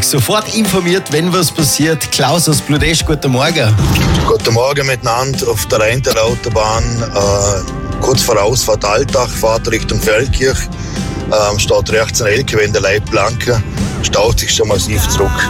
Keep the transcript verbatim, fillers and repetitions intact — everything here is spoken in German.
Sofort informiert, wenn was passiert. Klaus aus Bludesch, guten Morgen. Guten Morgen miteinander auf der Rheintaler Autobahn. Äh, kurz vor Ausfahrt Altach, fahrt Richtung Feldkirch. Ähm, steht rechts ein L K W in der Leitplanke. Staut sich schon massiv zurück.